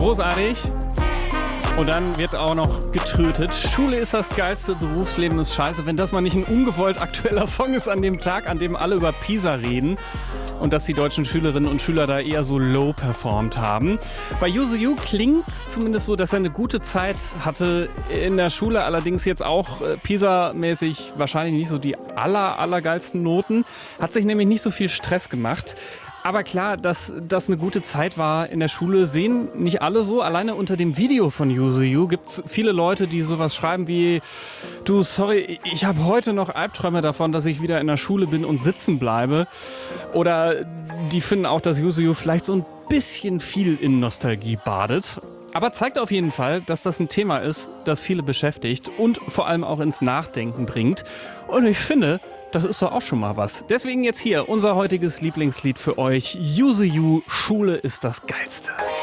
Großartig. Und dann wird auch noch getötet. Schule ist das Geilste, Berufsleben ist scheiße. Wenn das mal nicht ein ungewollt aktueller Song ist an dem Tag, an dem alle über Pisa reden und dass die deutschen Schülerinnen und Schüler da eher so low performt haben. Bei Yuzu klingt es zumindest so, dass er eine gute Zeit hatte in der Schule, allerdings jetzt auch Pisa-mäßig wahrscheinlich nicht so die allergeilsten Noten. Hat sich nämlich nicht so viel Stress gemacht. Aber klar, dass das eine gute Zeit war in der Schule, sehen nicht alle so. Alleine unter dem Video von Yuzu gibt es viele Leute, die sowas schreiben wie: Du, sorry, ich habe heute noch Albträume davon, dass ich wieder in der Schule bin und sitzen bleibe. Oder die finden auch, dass Yuzu vielleicht so ein bisschen viel in Nostalgie badet. Aber zeigt auf jeden Fall, dass das ein Thema ist, das viele beschäftigt und vor allem auch ins Nachdenken bringt. Und ich finde, das ist doch auch schon mal was. Deswegen jetzt hier unser heutiges Lieblingslied für euch. Yuzu, Schule ist das Geilste.